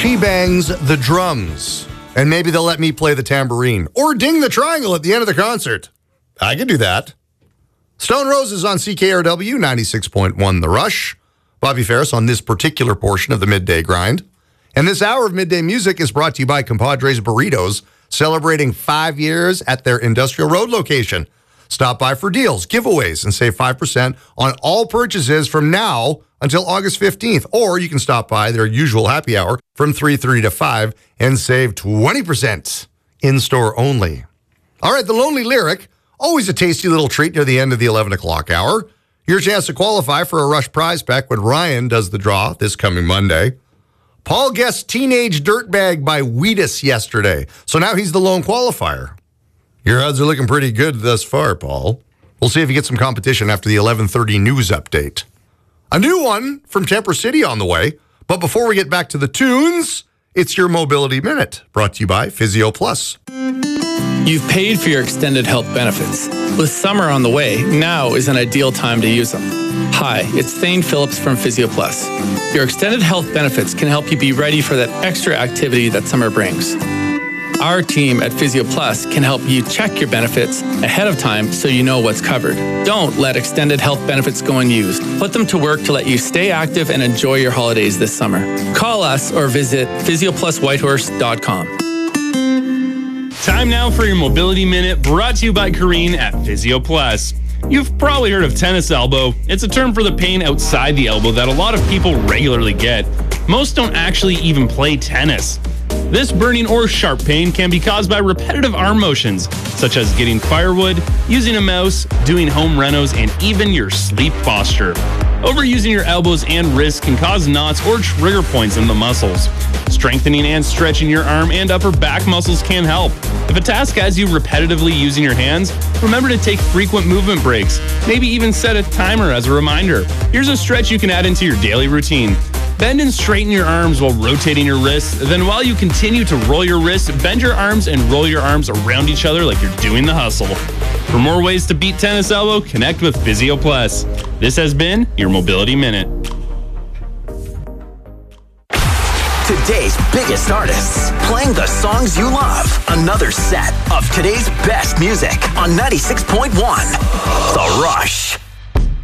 she bangs the drums, and maybe they'll let me play the tambourine or ding the triangle at the end of the concert. I could do that. Stone Roses on CKRW 96.1 The Rush. Bobby Ferris on this particular portion of the Midday Grind. And this hour of Midday Music is brought to you by Compadres Burritos, celebrating 5 years at their Industrial Road location. Stop by for deals, giveaways, and save 5% on all purchases from now until August 15th. Or you can stop by their usual happy hour from 3:30 to 5 and save 20% in-store only. All right, the Lonely Lyric, always a tasty little treat near the end of the 11 o'clock hour. Your chance to qualify for a Rush prize pack when Ryan does the draw this coming Monday. Paul guessed Teenage Dirtbag by Wheatus yesterday, so now he's the lone qualifier. Your odds are looking pretty good thus far, Paul. We'll see if you get some competition after the 11:30 news update. A new one from Temper City on the way, but before we get back to the tunes, it's your Mobility Minute, brought to you by Physio Plus. You've paid for your extended health benefits. With summer on the way, now is an ideal time to use them. Hi, it's Thane Phillips from Physio Plus. Your extended health benefits can help you be ready for that extra activity that summer brings. Our team at Physio Plus can help you check your benefits ahead of time so you know what's covered. Don't let extended health benefits go unused. Put them to work to let you stay active and enjoy your holidays this summer. Call us or visit physiopluswhitehorse.com. Time now for your Mobility Minute, brought to you by Kareen at Physio Plus. You've probably heard of tennis elbow. It's a term for the pain outside the elbow that a lot of people regularly get. Most don't actually even play tennis. This burning or sharp pain can be caused by repetitive arm motions, such as getting firewood, using a mouse, doing home renos, and even your sleep posture. Overusing your elbows and wrists can cause knots or trigger points in the muscles. Strengthening and stretching your arm and upper back muscles can help. If a task has you repetitively using your hands, remember to take frequent movement breaks. Maybe even set a timer as a reminder. Here's a stretch you can add into your daily routine. Bend and straighten your arms while rotating your wrists. Then while you continue to roll your wrists, bend your arms and roll your arms around each other like you're doing the hustle. For more ways to beat tennis elbow, connect with Physio Plus. This has been your Mobility Minute. Today's biggest artists, playing the songs you love. Another set of today's best music on 96.1 The Rush.